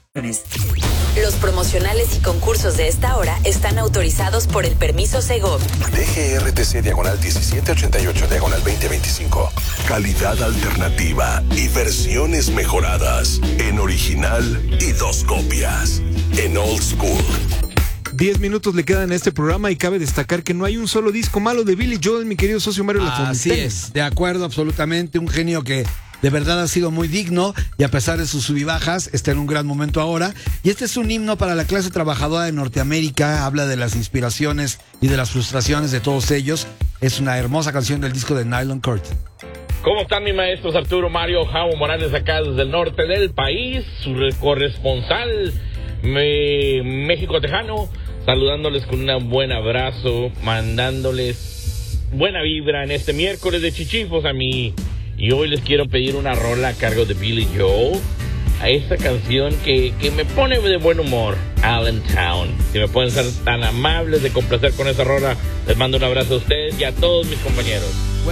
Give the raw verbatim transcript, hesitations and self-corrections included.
Los promocionales y concursos de esta hora están autorizados por el permiso Segov. D G R T C diagonal diecisiete ochenta y ocho diagonal veinte veinticinco. Calidad alternativa y versiones mejoradas en original y dos copias en Old School. Diez minutos le quedan a este programa y cabe destacar que no hay un solo disco malo de Billy Joel, mi querido socio Mario Lafontaine. Así es, de acuerdo, absolutamente. Un genio que de verdad ha sido muy digno y a pesar de sus subibajas está en un gran momento ahora. Y este es un himno para la clase trabajadora de Norteamérica. Habla de las inspiraciones y de las frustraciones de todos ellos. Es una hermosa canción del disco de Nylon Curtain. ¿Cómo están mis maestros? Arturo Mario Javo Morales acá desde el norte del país, su corresponsal me, México Tejano, saludándoles con un buen abrazo, mandándoles buena vibra en este miércoles de chichifos a mí. Y hoy les quiero pedir una rola a cargo de Billy Joel, a esta canción que, que me pone de buen humor, Allentown. Si me pueden ser tan amables de complacer con esa rola, les mando un abrazo a ustedes y a todos mis compañeros.